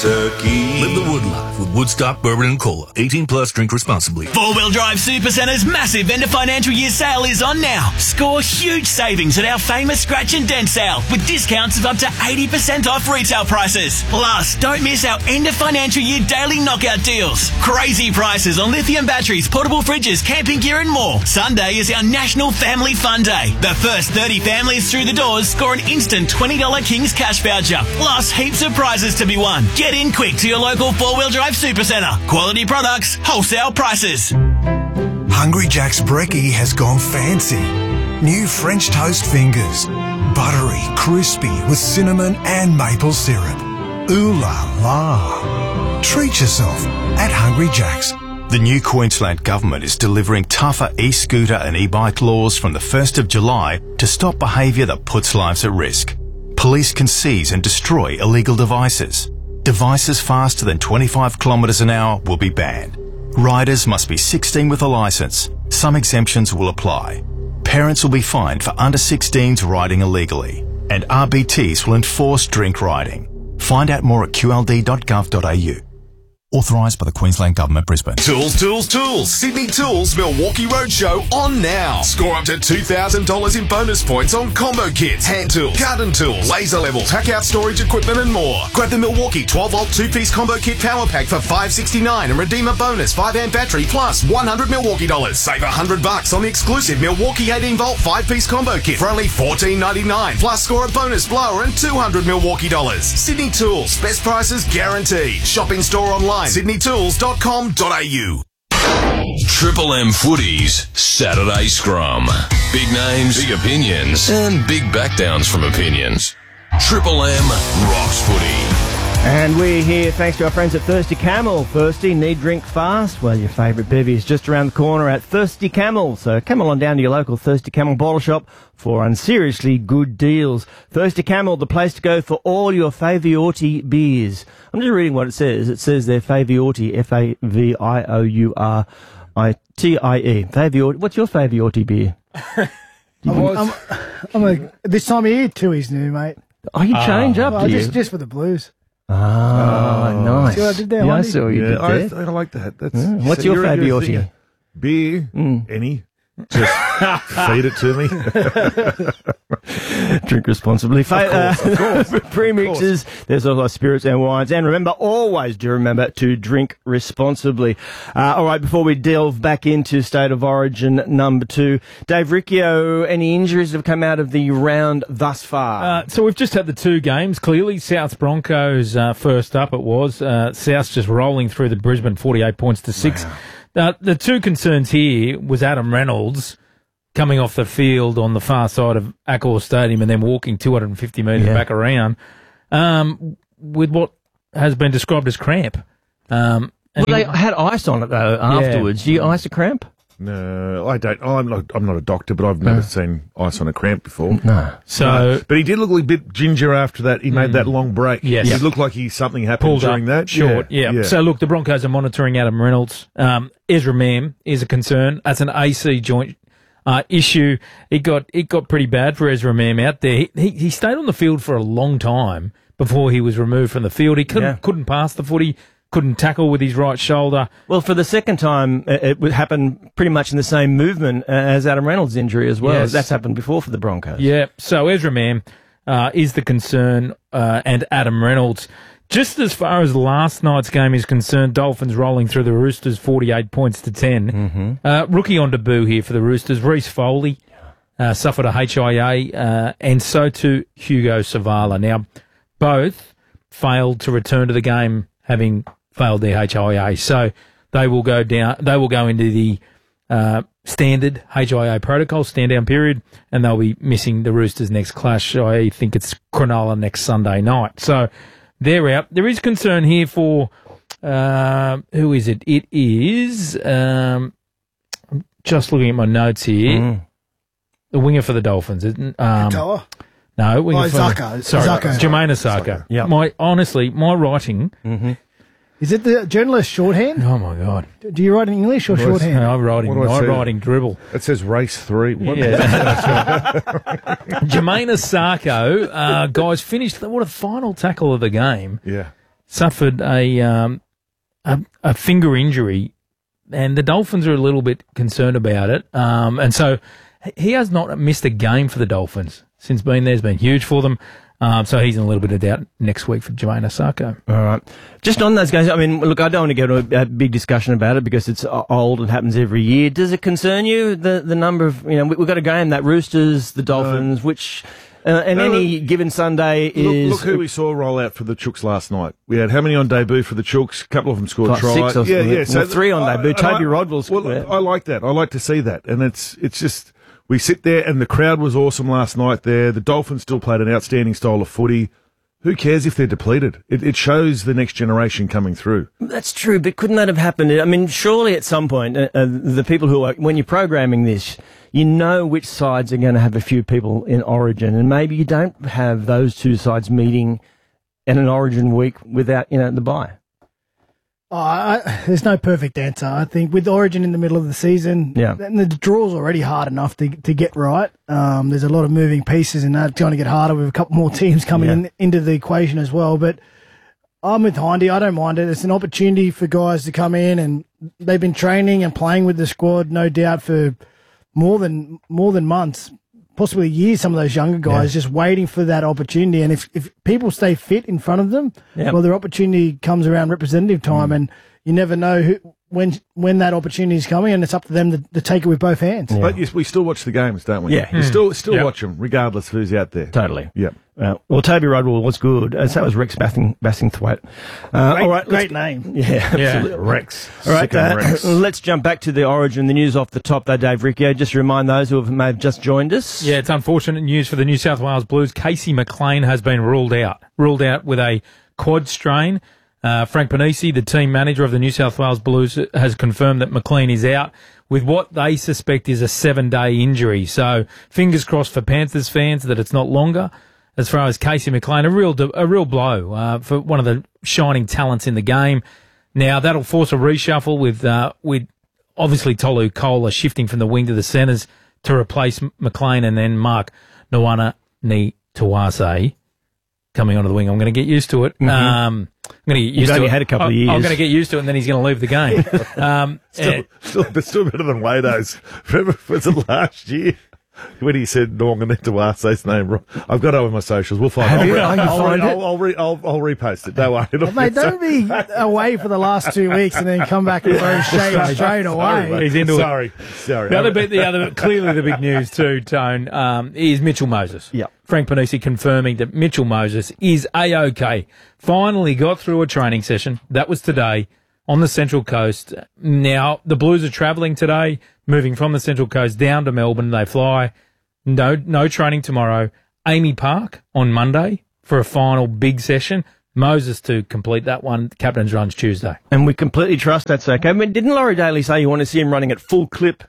turkey. Live the wood life with Woodstock Bourbon and Cola. 18 plus, drink responsibly. Four-Wheel Drive Supercenter's massive end of financial year sale is on now. Score huge savings at our famous scratch and dent sale with discounts of up to 80% off retail prices. Plus, don't miss our end of financial year daily knockout deals. Crazy prices on lithium batteries, portable fridges, camping gear and more. Sunday is our National Family Fun Day. The first 30 families through the doors score an instant $20 King's Cash voucher. Plus, heaps of prizes to be won. Get in quick to your local Four-Wheel Drive Supercentre. Quality products, wholesale prices. Hungry Jack's brekkie has gone fancy. New French toast fingers. Buttery, crispy with cinnamon and maple syrup. Ooh la la. Treat yourself at Hungry Jack's. The new Queensland Government is delivering tougher e-scooter and e-bike laws from the 1st of July to stop behaviour that puts lives at risk. Police can seize and destroy illegal devices. Devices faster than 25 kilometres an hour will be banned. Riders must be 16 with a licence. Some exemptions will apply. Parents will be fined for under 16s riding illegally. And RBTs will enforce drink riding. Find out more at qld.gov.au. Authorised by the Queensland Government, Brisbane. Tools, tools, tools. Sydney Tools Milwaukee Roadshow on now. Score up to $2,000 in bonus points on combo kits, hand tools, garden tools, laser levels, hack out storage equipment and more. Grab the Milwaukee 12-volt 2-piece combo kit power pack for $569 and redeem a bonus 5-amp battery plus $100 Milwaukee dollars. Save $100 on the exclusive Milwaukee 18-volt 5-piece combo kit for only $14.99. Plus score a bonus blower and $200 Milwaukee dollars. Sydney Tools, best prices guaranteed. Shop in store online. sydneytools.com.au. Triple M Footy's Saturday Scrum. Big names, big opinions, and big backdowns from opinions. Triple M rocks footy. And we're here thanks to our friends at Thirsty Camel. Thirsty, need drink fast? Well, your favourite bevy is just around the corner at Thirsty Camel. So come on down to your local Thirsty Camel bottle shop for unseriously good deals. Thirsty Camel, the place to go for all your Faviotti beers. I'm just reading what it says. It says they're Faviotti, Faviourtie. Faviotti. What's your Faviotti beer? This time of year, Tui's new, mate. Oh, you change up, do you? Just for the blues. Nice. See what I did there, Yeah, I Wendy? saw you did that. I like that. That's What's your Faviotti? Beer, any. Just feed it to me. Drink responsibly. Of course. Premixes, there's also spirits and wines. And remember, always do remember to drink responsibly. All right, before we delve back into State of Origin number 2, Dave Riccio, any injuries have come out of the round thus far? So we've just had the 2 games. Clearly, South Broncos first up it was. South just rolling through the Brisbane 48 points to 6. Wow. The 2 concerns here was Adam Reynolds coming off the field on the far side of Accor Stadium and then walking 250 metres back around with what has been described as cramp. Well, they had ice on it, though, afterwards. Do you ice a cramp? No, I don't. I'm not a doctor, but I've never seen ice on a cramp before. No. But he did look a bit ginger after that. He made that long break. Yes. It looked like something happened during that. Short, yeah. So, look, the Broncos are monitoring Adam Reynolds. Ezra Mam is a concern. That's an AC joint issue. It got pretty bad for Ezra Mam out there. He stayed on the field for a long time before he was removed from the field. He couldn't pass the footy. Couldn't tackle with his right shoulder. Well, for the second time, it would happen pretty much in the same movement as Adam Reynolds' injury as well. Yes. That's happened before for the Broncos. Yeah, so Ezra Mam is the concern, and Adam Reynolds. Just as far as last night's game is concerned, Dolphins rolling through the Roosters 48 points to 10. Rookie on debut here for the Roosters, Reece Foley, suffered a HIA, and so too Hugo Savala. Now, both failed to return to the game having failed their HIA. So they will go down. They will go into the standard HIA protocol, stand down period, and they'll be missing the Roosters' next clash. I think it's Cronulla next Sunday night. So they're out. There is concern here for who is it? It is I'm just looking at my notes here. The winger for the Dolphins. Katoa? No, winger for Zaka. Sorry, Zaka. Jermaine Osaka. Yeah. My writing. Is it the journalist shorthand? Oh my God! Do you write in English or shorthand? No, I'm writing dribble. It says race 3. What? Yeah. Jermaine Osako, guys, finished. What a final tackle of the game. Yeah. suffered a finger injury, and the Dolphins are a little bit concerned about it. And so he has not missed a game for the Dolphins since being there. Has been huge for them. So he's in a little bit of doubt next week for Jermaine Osako. All right. Just on those guys, I mean, look, I don't want to get into a big discussion about it because it's old and happens every year. Does it concern you, the number of, we've got a game, that Roosters, the Dolphins, which... any given Sunday is... Look who we saw roll out for the Chooks last night. We had how many on debut for the Chooks? A couple of them scored tries. So 3 on debut. Toby Rodwell's... Well, I like that. I like to see that. And it's just... We sit there and the crowd was awesome last night there. The Dolphins still played an outstanding style of footy. Who cares if they're depleted? It shows the next generation coming through. That's true, but couldn't that have happened? I mean, surely at some point, the people who are... When you're programming this... You know which sides are going to have a few people in Origin, and maybe you don't have those two sides meeting in an Origin week without, the bye. There's no perfect answer. I think with Origin in the middle of the season, and the draw's already hard enough to get right. There's a lot of moving pieces, and that's going to get harder with a couple more teams coming into the equation as well. But I'm with Hindy. I don't mind it. It's an opportunity for guys to come in, and they've been training and playing with the squad, no doubt, for more than months, possibly years, some of those younger guys just waiting for that opportunity. And if people stay fit in front of them, well, their opportunity comes around representative time, and you never know when that opportunity is coming, and it's up to them to take it with both hands. Yeah. But yes, we still watch the games, don't we? Yeah. You still watch them, regardless of who's out there. Totally. Yeah. Well, Toby Rodwell was good. So was Rex Bassingthwaight. All right, great name. Yeah, absolutely. Rex. All right, let's jump back to the Origin, the news off the top, though, Dave Riccio. Just to remind those who may have just joined us. Yeah, it's unfortunate news for the New South Wales Blues. Casey McLean has been ruled out with a quad strain. Frank Panisi, the team manager of the New South Wales Blues, has confirmed that McLean is out with what they suspect is a 7-day injury. So fingers crossed for Panthers fans that it's not longer. As far as Casey McLean, a real blow for one of the shining talents in the game. Now that'll force a reshuffle with obviously Tolu Kola shifting from the wing to the centres to replace McLean, and then Mark Nawani-Tuase coming onto the wing. I'm going to get used to it. Mm-hmm. I'm going to get used to it. You've only had a couple of years. I'm going to get used to it, and then he's going to leave the game. Still better than Wado's. Remember, was it last year? When he said, "No, I'm going to need to ask his name wrong." I've got it over my socials. We'll find it. I'll repost it. Don't worry. Mate, don't be away for the last 2 weeks and then come back and throw shade straight away. He's into Sorry. Clearly the big news too, Tone, is Mitchell Moses. Yeah. Frank Panisi confirming that Mitchell Moses is A-OK. Finally got through a training session. That was today on the Central Coast. Now, the Blues are travelling today, moving from the Central Coast down to Melbourne. They fly. No training tomorrow. Amy Park on Monday for a final big session. Moses to complete that one. Captain's Run's Tuesday. And we completely trust that's okay. I mean, didn't Laurie Daly say you want to see him running at full clip,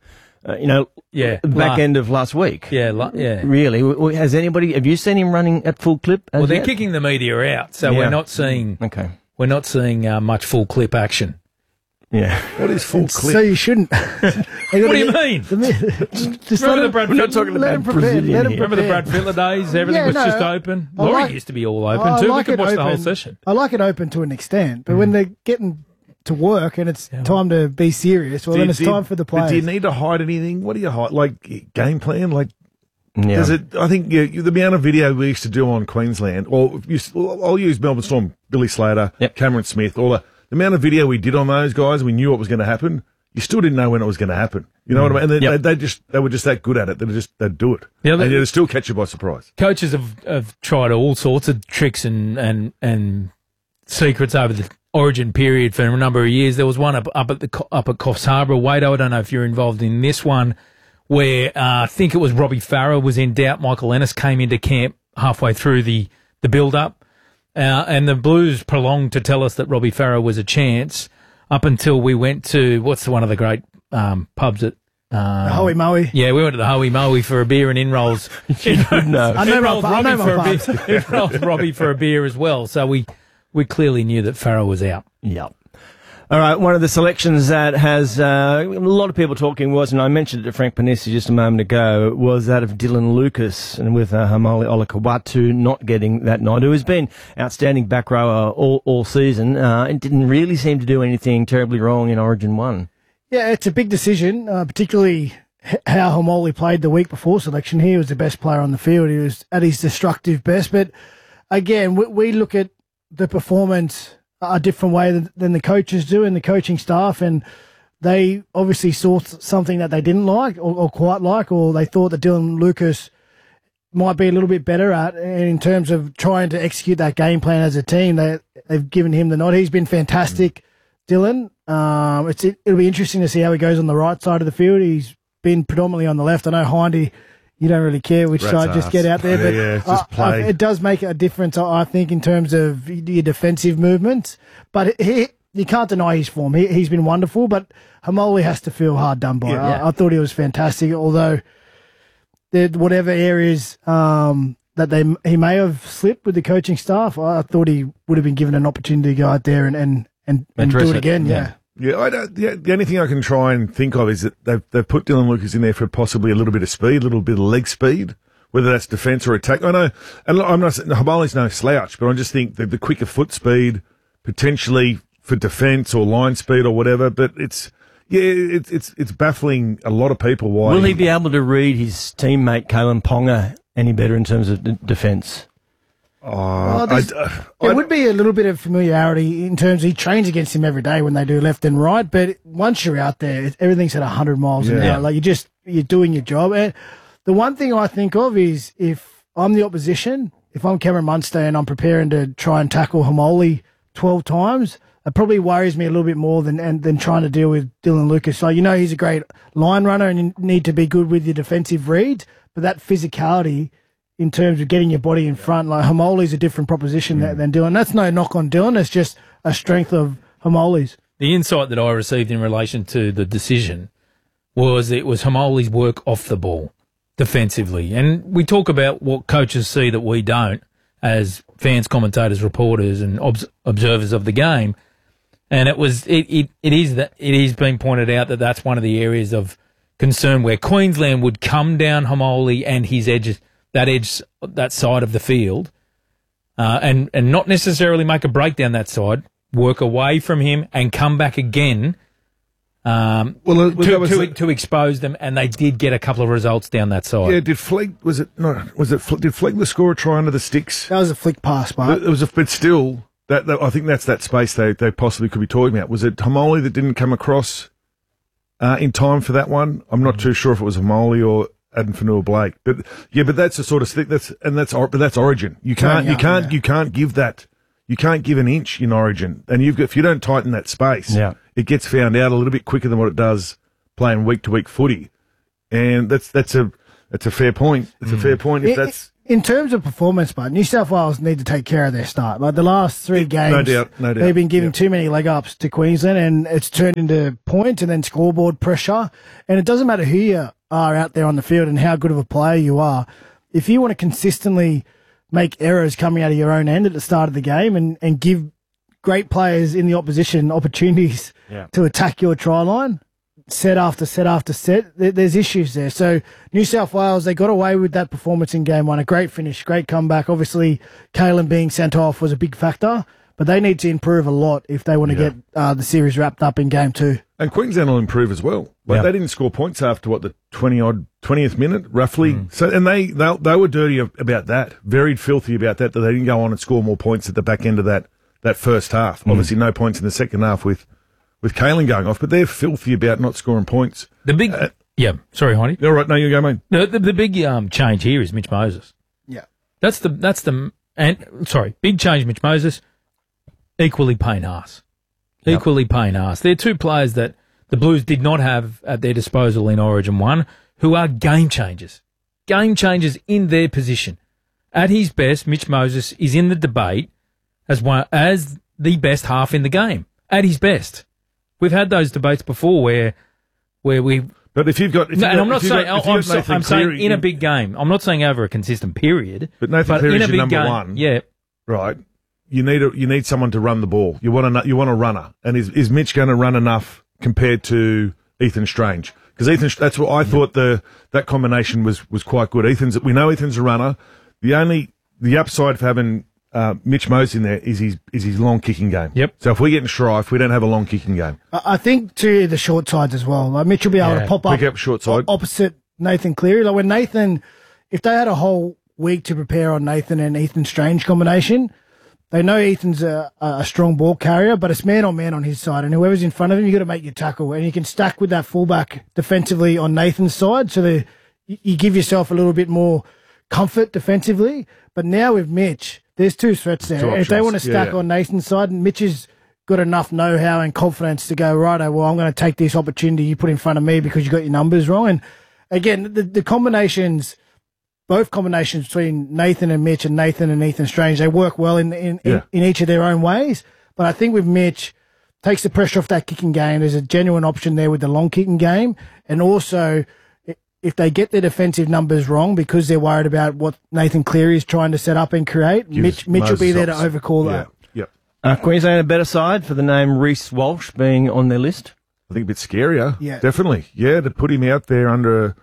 back end of last week? Yeah. Really? Have you seen him running at full clip? Well, they're kicking the media out, so we're not seeing... Okay. We're not seeing much full clip action. Yeah. What is full clip? So you shouldn't. What do you mean? Just remember the Brad We're not talking about Brazilian here. Remember the Brad Fittler days? Everything was just open. Laurie used to be all open too. We could watch the whole session. I like it open to an extent, but when they're getting to work and it's time to be serious, well, then it's time for the players. But do you need to hide anything? What do you hide? Like game plan? I think the amount of video we used to do on Queensland, I'll use Melbourne Storm, Billy Slater, Cameron Smith, all the amount of video we did on those guys, we knew what was going to happen. You still didn't know when it was going to happen. You know what I mean? And they were just that good at it. They'd do it. Yeah, and they'd still catch you by surprise. Coaches have tried all sorts of tricks and secrets over the Origin period for a number of years. There was one up at Coffs Harbour. Wado, I don't know if you're involved in this one, where I think it was Robbie Farah was in doubt. Michael Ennis came into camp halfway through the build-up, and the Blues prolonged to tell us that Robbie Farah was a chance up until we went to, what's one of the great pubs at... Hoey Moey. Yeah, we went to the Hoey Moey for a beer and in-rolls. Inrolled Robbie for a beer as well, so we clearly knew that Farah was out. Yep. All right, one of the selections that has a lot of people talking was, and I mentioned it to Frank Panissi just a moment ago, was that of Dylan Lucas, and with Haumole Olakau'atu not getting that nod, who has been outstanding back rower all season, and didn't really seem to do anything terribly wrong in Origin 1. Yeah, it's a big decision, particularly how Haumole played the week before selection. He was the best player on the field. He was at his destructive best. But again, we look at the performance a different way than the coaches do and the coaching staff, and they obviously saw something that they didn't like or quite like, or they thought that Dylan Lucas might be a little bit better at, and in terms of trying to execute that game plan as a team, they've given him the nod. He's been fantastic, Dylan. It'll be interesting to see how he goes on the right side of the field. He's been predominantly on the left. I know Hindy, you don't really care which side, just get out there. But just play. It does make a difference, I think, in terms of your defensive movements. But you can't deny his form. He's been wonderful, but Haumole has to feel hard done by. I thought he was fantastic, although whatever areas that he may have slipped with the coaching staff, I thought he would have been given an opportunity to go out there and do it again. Yeah. Yeah, the only thing I can try and think of is that they've put Dylan Lucas in there for possibly a little bit of speed, a little bit of leg speed, whether that's defence or attack. I know, and I'm not saying Haumole's no slouch, but I just think that the quicker foot speed, potentially for defence or line speed or whatever, but it's baffling a lot of people why. Will he be able to read his teammate Kalen Ponga any better in terms of defence? There would be a little bit of familiarity in terms of he trains against him every day when they do left and right, but once you're out there, everything's at 100 miles an hour. Like you're doing your job. And the one thing I think of is if I'm the opposition, if I'm Cameron Munster and I'm preparing to try and tackle Haumole 12 times, it probably worries me a little bit more than trying to deal with Dylan Lucas. So, he's a great line runner and you need to be good with your defensive reads, but that physicality in terms of getting your body in front, like Haumole's a different proposition than Dylan. That's no knock on Dylan. It's just a strength of Haumole's. The insight that I received in relation to the decision was it was Haumole's work off the ball defensively. And we talk about what coaches see that we don't as fans, commentators, reporters and observers of the game. And it is being pointed out that that's one of the areas of concern where Queensland would come down Haumole and his edges, that side of the field, and not necessarily make a break down that side, work away from him and come back again to expose them, and they did get a couple of results down that side. Yeah, did Flegg the scorer try under the sticks? That was a flick pass, but but still, that I think that's that space they possibly could be talking about. Was it Haumole that didn't come across in time for that one? I'm not too sure if it was Haumole or Adam Fanua-Blake, but that's the sort of thing but that's Origin. You can't give that. You can't give an inch in Origin, and if you don't tighten that space, it gets found out a little bit quicker than what it does playing week to week footy, and that's a fair point. It's a fair point if that's. In terms of performance, but New South Wales need to take care of their start. Like the last 3 games, no doubt. They've been giving too many leg ups to Queensland, and it's turned into points and then scoreboard pressure. And it doesn't matter who you are out there on the field and how good of a player you are. If you want to consistently make errors coming out of your own end at the start of the game and give great players in the opposition opportunities to attack your try line, set after set after set, there's issues there. So New South Wales, they got away with that performance in game 1. A great finish, great comeback. Obviously, Kalen being sent off was a big factor, but they need to improve a lot if they want to get the series wrapped up in game 2. And Queensland will improve as well. They didn't score points after the 20th minute, roughly. So, and they were dirty about that, very filthy about that they didn't go on and score more points at the back end of that first half. Obviously, no points in the second half with Kalen going off, but they're filthy about not scoring points. The big, sorry, Honey. All right, no, you go, mate. The big change here is Mitch Moses. Yeah, big change, Mitch Moses. Equally Payne Haas. Equally Payne Haas. They're 2 players that the Blues did not have at their disposal in Origin 1, who are game changers. Game changers in their position. At his best, Mitch Moses is in the debate as the best half in the game. At his best. We've had those debates before where we. But if you've got, I'm saying in a big game. I'm not saying over a consistent period. But Nathan Cleary's your number 1, yeah, right? you need someone to run the ball. You want a runner, and is Mitch going to run enough compared to Ethan Strange? Because that's what I thought that combination was quite good. We know Ethan's a runner. The upside for having Mitch Moses in there is his long kicking game. Yep. So if we get in strife, we don't have a long kicking game. I think to the short sides as well. Like Mitch will be able to pop up short side opposite Nathan Cleary. Like when Nathan, if they had a whole week to prepare on Nathan and Ethan Strange combination, they know Ethan's a strong ball carrier, but it's man on man on his side, and whoever's in front of him, you got to make your tackle, and you can stack with that fullback defensively on Nathan's side, so you give yourself a little bit more comfort defensively. But now with Mitch, there's two threats there. If they want to stack on Nathan's side, Mitch has got enough know-how and confidence to go, righto, well, I'm going to take this opportunity you put in front of me because you got your numbers wrong. And again, the combinations, both combinations between Nathan and Mitch and Nathan and Ethan Strange, they work well in each of their own ways. But I think with Mitch, takes the pressure off that kicking game. There's a genuine option there with the long kicking game. And also, if they get their defensive numbers wrong because they're worried about what Nathan Cleary is trying to set up and create, Mitch will be there to overcall that. Yep. Queensland a better side for the name Reece Walsh being on their list? I think a bit scarier. Yeah. Definitely. Yeah, to put him out there under,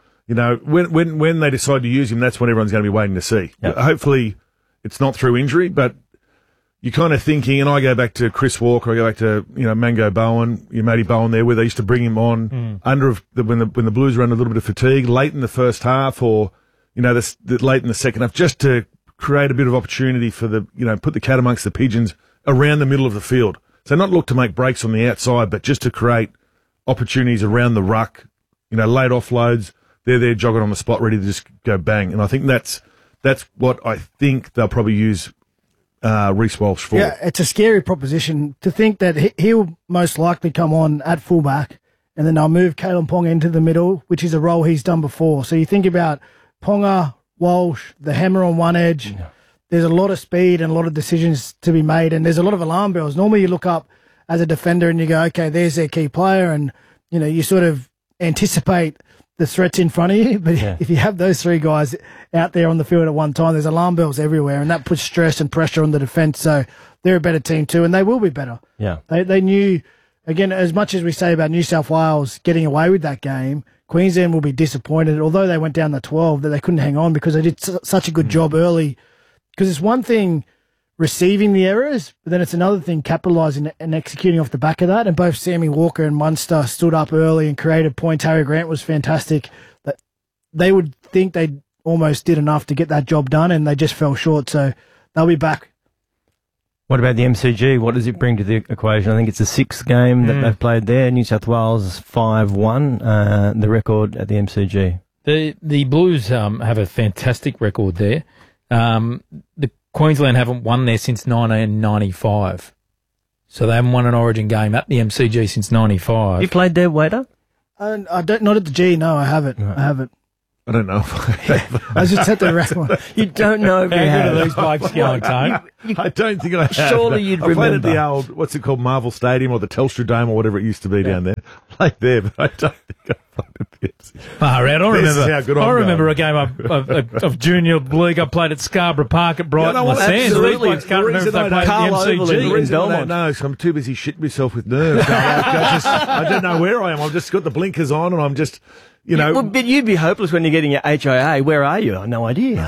when they decide to use him, that's when everyone's going to be waiting to see. Yep. Hopefully it's not through injury, but you're kind of thinking, and I go back to Chris Walker, I go back to, Mango Bowen, Matty Bowen there, where they used to bring him on when the Blues were under a little bit of fatigue, late in the first half or, late in the second half, just to create a bit of opportunity for put the cat amongst the pigeons around the middle of the field. So not look to make breaks on the outside, but just to create opportunities around the ruck, late offloads. They're there jogging on the spot, ready to just go bang. And I think that's what I think they'll probably use Reece Walsh for. Yeah, it's a scary proposition to think that he'll most likely come on at fullback and then they'll move Kalen Ponga into the middle, which is a role he's done before. So you think about Ponga, Walsh, the hammer on one edge. Yeah. There's a lot of speed and a lot of decisions to be made, and there's a lot of alarm bells. Normally you look up as a defender and you go, okay, there's their key player, and you sort of anticipate the threats in front of you. But if you have those three guys out there on the field at one time, there's alarm bells everywhere, and that puts stress and pressure on the defence. So they're a better team too, and they will be better. Yeah, they knew, again, as much as we say about New South Wales getting away with that game, Queensland will be disappointed, although they went down the 12, that they couldn't hang on because they did such a good job early. Because it's one thing receiving the errors, but then it's another thing capitalising and executing off the back of that. And both Sammy Walker and Munster stood up early and created points. Harry Grant was fantastic. That they would think they almost did enough to get that job done, and they just fell short. So they'll be back. What about the MCG? What does it bring to the equation? I think it's the sixth game that they've played there. New South Wales 5-1, the record at the MCG. The Blues have a fantastic record there. The Queensland haven't won there since 1995. So they haven't won an Origin game at the MCG since 95. You played there, Wader? I don't, not at the G, no, I haven't. No. I haven't. I don't know if I have. I was just at the round one. You don't know if you How have. good are these bikes going, Tone? I don't think I have. Surely you'd remember. I played at the old, what's it called, Marvel Stadium or the Telstra Dome or whatever it used to be down there. Played there, but I don't think I played at the MCG. Far out. I remember a game of junior league I played at Scarborough Park at Brighton Le Sands. These blokes can't remember if they played at the MCG. The reason I don't know is I'm too busy shitting myself with nerves. I don't know where I am. I've just got the blinkers on and I'm just... but you'd be hopeless when you're getting your HIA. Where are you? I have no idea.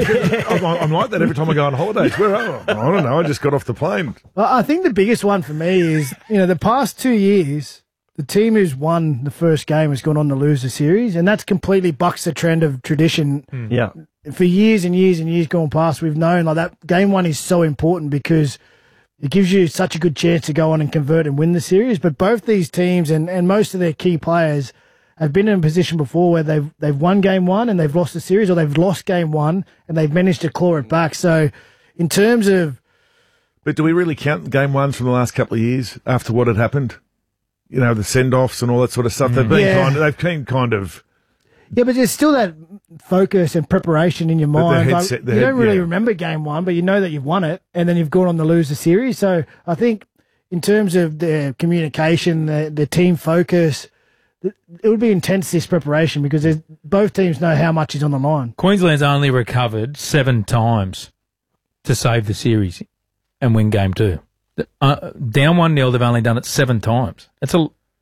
I'm like that every time I go on holidays. Where are I? I don't know. I just got off the plane. Well, I think the biggest one for me is, the past 2 years, the team who's won the first game has gone on to lose the series, and that's completely bucks the trend of tradition. Yeah. For years and years and years gone past, we've known that game one is so important because it gives you such a good chance to go on and convert and win the series. But both these teams and most of their key players have been in a position before where they've won game one and they've lost the series, or they've lost game one and they've managed to claw it back. So in terms of... But do we really count game ones from the last couple of years after what had happened? The send-offs and all that sort of stuff. They've been kind of... Yeah, but there's still that focus and preparation in your mind. You don't really remember game one, but you know that you've won it and then you've gone on to lose the series. So I think in terms of the communication, the team focus... It would be intense, this preparation, because both teams know how much is on the line. Queensland's only recovered 7 times to save the series and win Game 2. Down 1-0, they've only done it 7 times. That's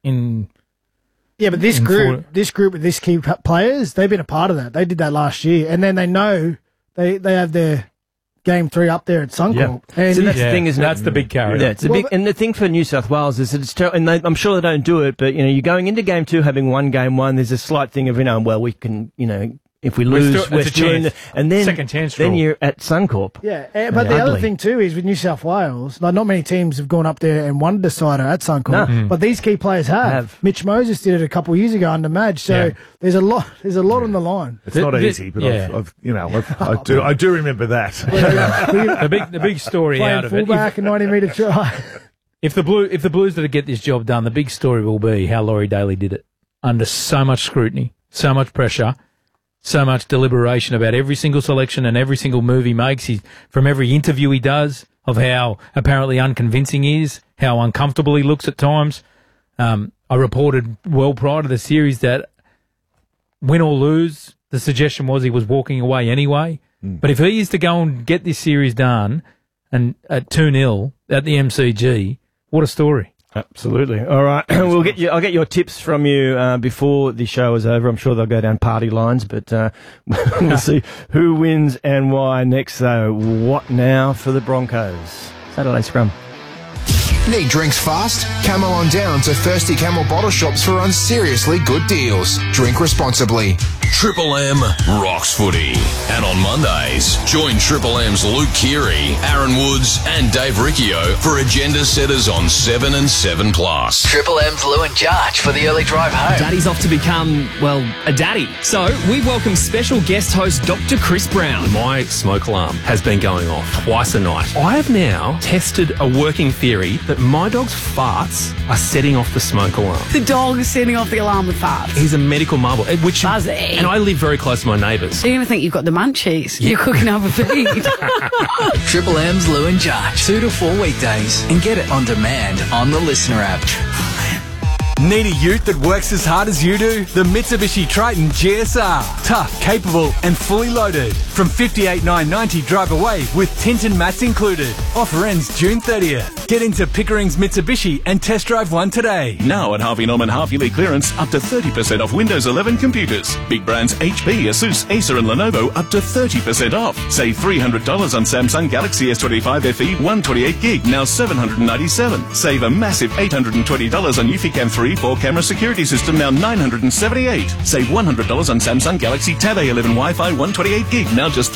Yeah, but this group with these key players, they've been a part of that. They did that last year, and then they know they have their Game 3 up there at Suncorp. Yeah. And so that's the thing, isn't it? That's the big carrot. Yeah, it's a big, and the thing for New South Wales is that it's and I'm sure they don't do it, but you're going into Game 2 having won Game 1. There's a slight thing of well, we can if we lose, we're still in and then second chance. Then you're at Suncorp. Yeah, but the other thing too is with New South Wales, like not many teams have gone up there and won a decider at Suncorp, but these key players have. Mitch Moses did it a couple of years ago under Madge, so there's a lot on the line. It's not easy, but I do remember that. the big story out of it. Fullback, a 90-metre try. If the Blues are to get this job done, the big story will be how Laurie Daly did it under so much scrutiny, so much pressure. So much deliberation about every single selection and every single move he makes. From every interview he does, of how apparently unconvincing he is, how uncomfortable he looks at times. I reported well prior to the series that win or lose, the suggestion was he was walking away anyway. But if he is to go and get this series done and at 2-0 at the MCG, what a story. Absolutely. All right. I'll get your tips from you before the show is over. I'm sure they'll go down party lines, but we'll see who wins and why next. So, what now for the Broncos? Saturday Scrum. Need drinks fast? Camel on down to Thirsty Camel bottle shops for seriously good deals. Drink responsibly. Triple M rocks footy. And on Mondays, join Triple M's Luke Keary, Aaron Woods and Dave Riccio for agenda setters on 7 and 7+. Triple M's Lou and Jarch for the early drive home. Daddy's off to become, a daddy. So we welcome special guest host Dr. Chris Brown. My smoke alarm has been going off twice a night. I have now tested a working theory that my dog's farts are setting off the smoke alarm. The dog is setting off the alarm with farts. He's a medical marvel, which Buzzy. And I live very close to my neighbours. You're going to think you've got the munchies. Yeah. You're cooking up a feed. Triple M's Lou and Jarch, 2 to 4 weekdays, and get it on demand on the Listener app. Need a ute that works as hard as you do? The Mitsubishi Triton GSR. Tough, capable and fully loaded. From $58,990 drive away with tint and mats included. Offer ends June 30th. Get into Pickering's Mitsubishi and test drive one today. Now at Harvey Norman half-yearly clearance, up to 30% off Windows 11 computers. Big brands HP, Asus, Acer and Lenovo up to 30% off. Save $300 on Samsung Galaxy S25 FE 128 gig, now $797. Save a massive $820 on Eufy-Cam 3 4-camera security system, now $978. Save $100 on Samsung Galaxy Tab A11 Wi-Fi 128 gig, now just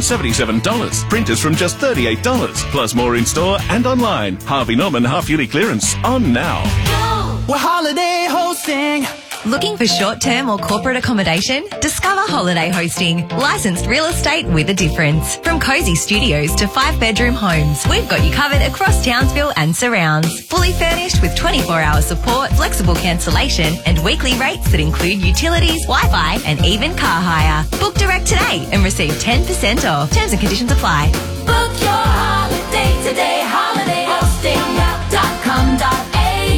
$377. Printers from just $38. Plus more in-store and online. Harvey Norman half-yearly clearance on now. We're holiday hosting. Looking for short-term or corporate accommodation? Discover Holiday Hosting. Licensed real estate with a difference. From cosy studios to 5-bedroom homes, we've got you covered across Townsville and surrounds. Fully furnished with 24-hour support, flexible cancellation and weekly rates that include utilities, Wi-Fi and even car hire. Book direct today and receive 10% off. Terms and conditions apply. Book your holiday today. HolidayHosting.com.au.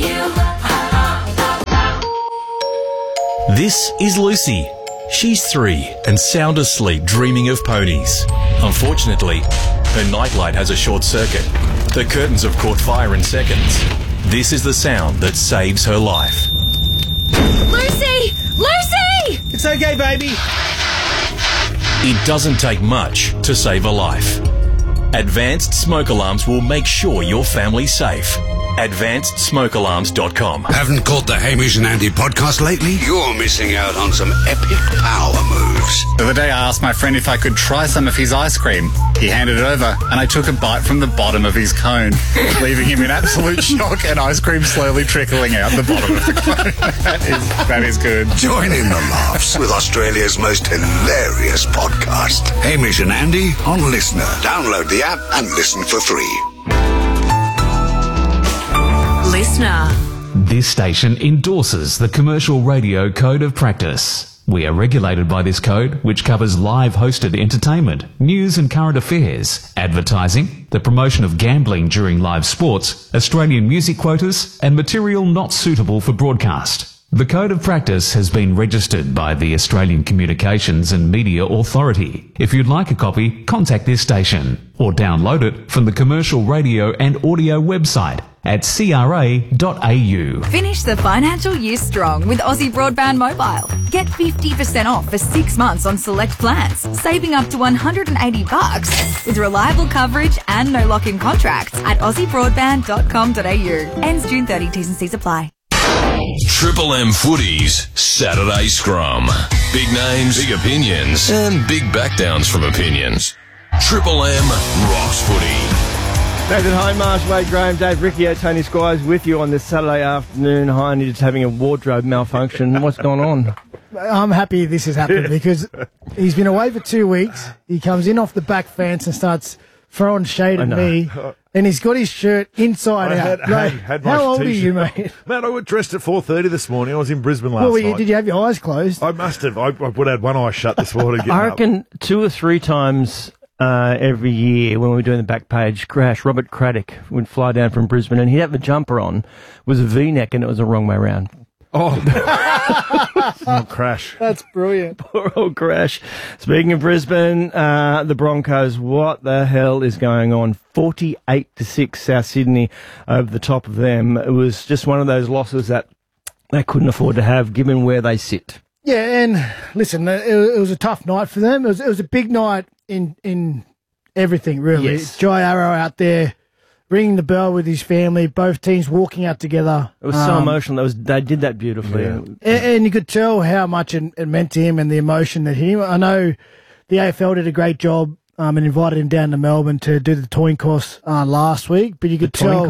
This is Lucy. She's 3 and sound asleep dreaming of ponies. Unfortunately, her nightlight has a short circuit. The curtains have caught fire in seconds. This is the sound that saves her life. Lucy! Lucy! It's okay, baby. It doesn't take much to save a life. Advanced Smoke Alarms will make sure your family's safe. AdvancedSmokeAlarms.com. Haven't caught the Hamish and Andy podcast lately? You're missing out on some epic power moves. The other day I asked my friend if I could try some of his ice cream. He handed it over and I took a bite from the bottom of his cone, leaving him in absolute shock and ice cream slowly trickling out the bottom of the cone. That is good. Join in the laughs with Australia's most hilarious podcast. Hamish and Andy on Listener. Download the app and listen for free. Listener. This station endorses the Commercial Radio Code of Practice. We are regulated by this code, which covers live hosted entertainment, news and current affairs, advertising, the promotion of gambling during live sports, Australian music quotas, and material not suitable for broadcast. The Code of Practice has been registered by the Australian Communications and Media Authority. If you'd like a copy, contact this station or download it from the Commercial Radio and Audio website at cra.au. Finish the financial year strong with Aussie Broadband Mobile. Get 50% off for 6 months on select plans, saving up to $180 with reliable coverage and no lock-in contracts at aussiebroadband.com.au. Ends June 30. T's and C's apply. Triple M Footy's Saturday Scrum. Big names, big opinions, and big backdowns from opinions. Triple M rocks footy. David Hindmarsh, Wade Graham, Dave Riccio, Tony Squires with you on this Saturday afternoon. Hiney just having a wardrobe malfunction. What's going on? I'm happy this has happened because he's been away for 2 weeks. He comes in off the back fence and starts throwing shade at me. And he's got his shirt inside out. How old are you, mate? Mate, I was dressed at 4:30 this morning. I was in Brisbane last night. Did you have your eyes closed? I must have. I would have had one eye shut this morning. I reckon 2 or 3 times every year when we were doing the back page crash, Robert Craddock would fly down from Brisbane and he'd have a jumper on. It was a V-neck and it was the wrong way around. Oh, Crash. That's brilliant. Poor old Crash. Speaking of Brisbane, the Broncos, what the hell is going on? 48-6 South Sydney over the top of them. It was just one of those losses that they couldn't afford to have given where they sit. Yeah, and listen, it was a tough night for them. It was a big night in everything, really. Yes. Jai Arrow out there ringing the bell with his family, both teams walking out together. It was so emotional. They did that beautifully. Yeah. And you could tell how much it meant to him and the emotion that hit him. I know the AFL did a great job and invited him down to Melbourne to do the coin toss last week, but you could tell...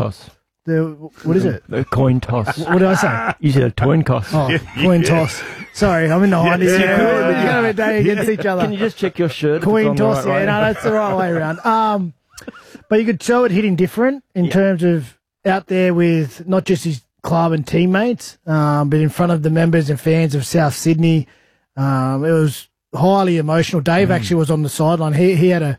What is it? The coin toss. What did I say? You said a coin toss. Oh, coin toss. Sorry, I'm in the Hindies. You got to have a day against each other. Can you just check your shirt? Coin toss, no, that's the right way around. But you could tell it hit him different in terms of out there with not just his club and teammates, but in front of the members and fans of South Sydney. It was highly emotional. Dave actually was on the sideline. He had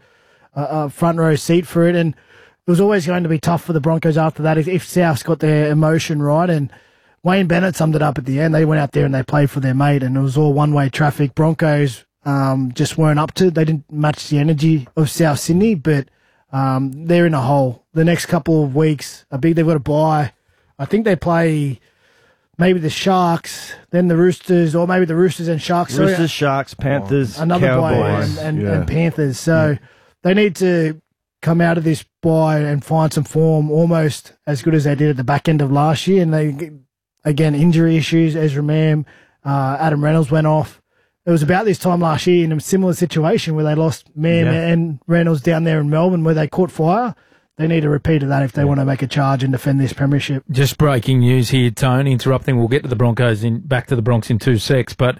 a front row seat for it, and it was always going to be tough for the Broncos after that if South's got their emotion right. And Wayne Bennett summed it up at the end. They went out there and they played for their mate, and it was all one-way traffic. Broncos just weren't up to it. They didn't match the energy of South Sydney, but they're in a hole. The next couple of weeks, they've got to bye. I think they play maybe the Sharks, then the Roosters, or maybe the Roosters and Sharks. Roosters, Sharks, Panthers, another Cowboys. bye and Panthers. So they need to come out of this bye and find some form almost as good as they did at the back end of last year. And they, again, injury issues. Ezra Mam, Adam Reynolds went off. It was about this time last year in a similar situation where they lost Mam and Reynolds down there in Melbourne where they caught fire. They need a repeat of that if they want to make a charge and defend this premiership. Just breaking news here, Tony, interrupting. We'll get to the Broncos back to the Bronx in 2 secs, but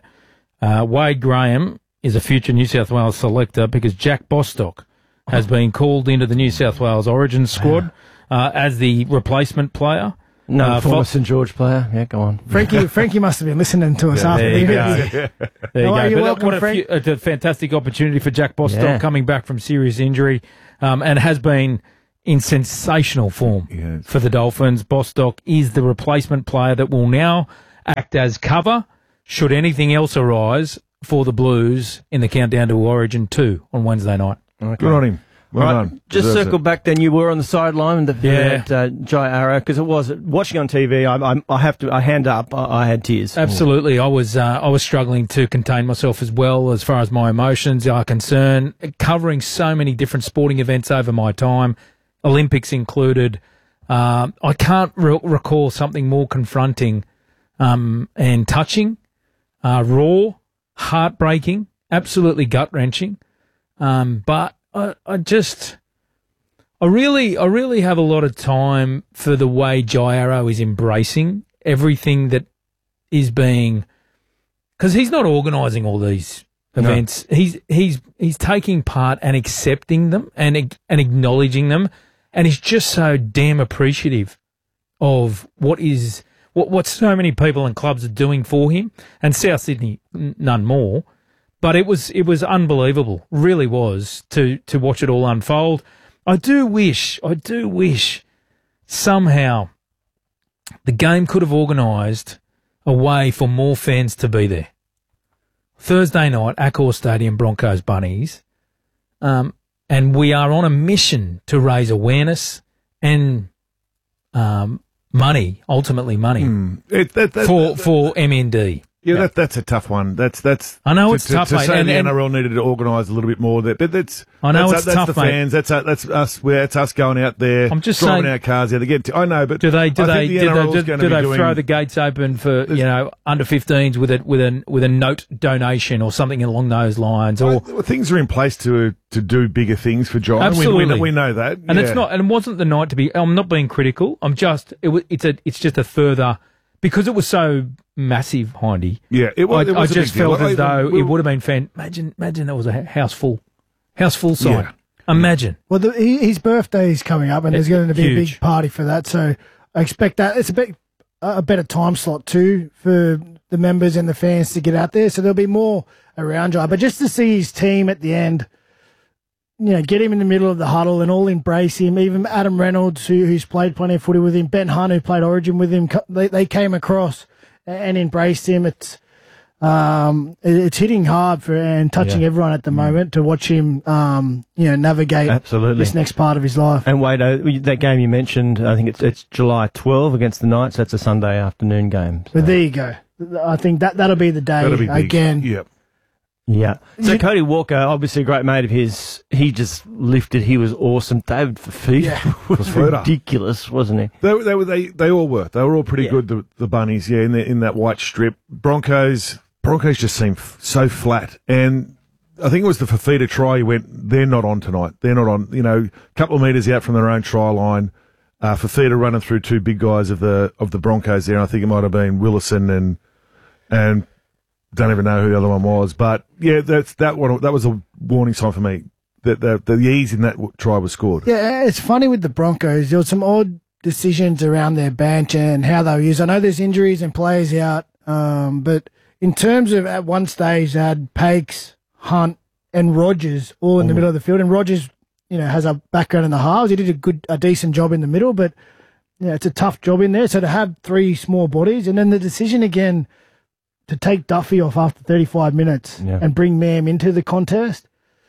Wade Graham is a future New South Wales selector because Jack Bostock has been called into the New South Wales Origin squad as the replacement player. No, former St George player. Yeah, go on. Frankie must have been listening to us after the interview. There you go. But welcome, what a fantastic opportunity for Jack Bostock coming back from serious injury and has been in sensational form for the Dolphins. Bostock is the replacement player that will now act as cover should anything else arise for the Blues in the countdown to Origin 2 on Wednesday night. Okay. Good on him. Well done. Just circle back then. You were on the sideline with Jai Arrow because it was watching on TV. I hand up. I had tears. Absolutely. I was struggling to contain myself as well as far as my emotions are concerned. Covering so many different sporting events over my time, Olympics included. I can't recall something more confronting and touching, raw, heartbreaking, absolutely gut-wrenching. But I really have a lot of time for the way Jai Arrow is embracing everything that is being, because he's not organising all these events. No. He's taking part and accepting them and acknowledging them, and he's just so damn appreciative of what so many people and clubs are doing for him, and South Sydney none more. But it was unbelievable, really was, to watch it all unfold. I do wish somehow the game could have organised a way for more fans to be there. Thursday night, Accor Stadium, Broncos Bunnies. And we are on a mission to raise awareness and money, ultimately money, for MND. Yeah, that's a tough one. That's. I know it's tough, to mate. say And the NRL needed to organise a little bit more. But that's. I know it's that's tough, the mate. fans. That's us. That's us going out there. I'm just driving saying, our cars out to get. I know, but do they throw the gates open for under 15s with a note donation or something along those lines? Or things are in place to do bigger things for John. Absolutely, we know that, and it's not. And it wasn't the night to be. I'm not being critical. I'm just. It's just a further. Because it was so massive, Hindy. Yeah, it was. I just felt as though it would have been fan. Imagine there was a house full side. Yeah. Imagine. Well, his birthday is coming up, and there's going to be a big party for that. So I expect that it's a better time slot too for the members and the fans to get out there. So there'll be more around Jai. But just to see his team at the end, get him in the middle of the huddle and all embrace him. Even Adam Reynolds, who's played plenty of footy with him, Ben Hunt, who played Origin with him, they came across and embraced him. It's hitting hard and touching everyone at the moment to watch him, navigate this next part of his life. And Wade, that game you mentioned, I think it's July 12 against the Knights. That's a Sunday afternoon game. So. But there you go. I think that'll be the day again. Yep. Yeah. So Cody Walker, obviously a great mate of his, he just lifted. He was awesome. David Fifita was ridiculous, wasn't he? They all were. They were all pretty good. The Bunnies, in that white strip. Broncos just seemed so flat. And I think it was the Fifita try. He went, they're not on tonight. They're not on. A couple of metres out from their own try line. Fifita running through two big guys of the Broncos there. And I think it might have been Willison and. Don't even know who the other one was, but that was a warning sign for me that the ease in that try was scored. Yeah, it's funny with the Broncos. There were some odd decisions around their bench and how they were used. I know there's injuries and players out, but in terms of at one stage they had Pakes, Hunt, and Rogers all in the middle of the field, and Rogers, has a background in the halves. He did a decent job in the middle, but it's a tough job in there. So to have three small bodies, and then the decision again. To take Duffy off after 35 minutes and bring Mam into the contest,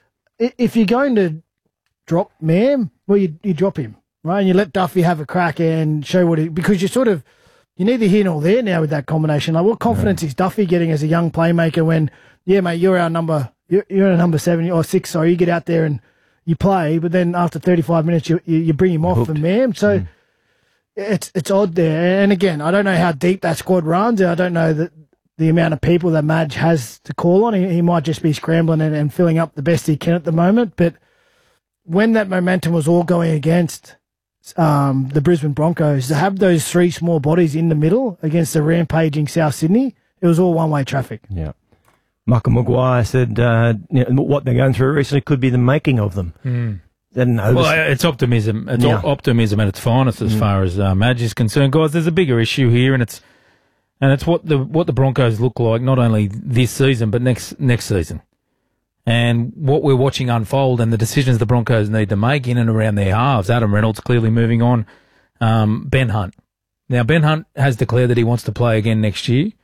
if you're going to drop Mam, well, you drop him, right? And you let Duffy have a crack and show because you're neither here nor there now with that combination. Like, what confidence is Duffy getting as a young playmaker when, mate, you're our number 7 or 6, so you get out there and you play, but then after 35 minutes, you bring him off for Mam. So it's odd there. And again, I don't know how deep that squad runs. I don't know the amount of people that Madge has to call on. He might just be scrambling and filling up the best he can at the moment. But when that momentum was all going against the Brisbane Broncos, to have those three small bodies in the middle against the rampaging South Sydney, it was all one-way traffic. Yeah. Michael Maguire said what they're going through recently could be the making of them. It's optimism. It's optimism at its finest as far as Madge is concerned. Guys, there's a bigger issue here, and it's what the Broncos look like not only this season but next season, and what we're watching unfold, and the decisions the Broncos need to make in and around their halves. Adam Reynolds clearly moving on. Ben Hunt. Now Ben Hunt has declared that he wants to play again next year.